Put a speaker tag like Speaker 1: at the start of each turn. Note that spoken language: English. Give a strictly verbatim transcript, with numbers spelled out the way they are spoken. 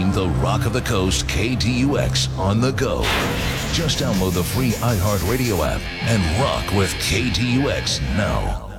Speaker 1: Listen to Rock of the Coast K D U X on the go. Just download the free iHeartRadio app and rock with K D U X now.